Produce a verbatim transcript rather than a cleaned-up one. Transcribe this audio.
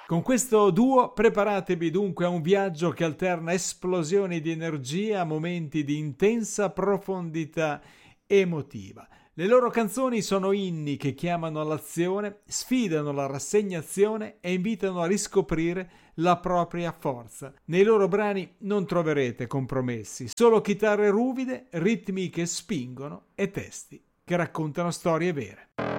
Con questo duo preparatevi dunque a un viaggio che alterna esplosioni di energia a momenti di intensa profondità emotiva. Le loro canzoni sono inni che chiamano all'azione, sfidano la rassegnazione e invitano a riscoprire la propria forza. Nei loro brani non troverete compromessi, solo chitarre ruvide, ritmi che spingono e testi che raccontano storie vere.